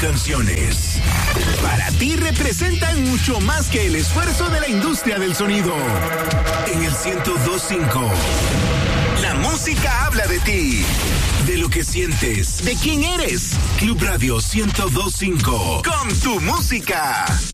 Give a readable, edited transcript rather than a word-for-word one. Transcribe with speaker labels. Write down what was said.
Speaker 1: canciones. Para ti representan mucho más que el esfuerzo de la industria del sonido. En el 102.5. La música habla de ti, de lo que sientes, de quién eres. Club Radio 102.5. Con tu música.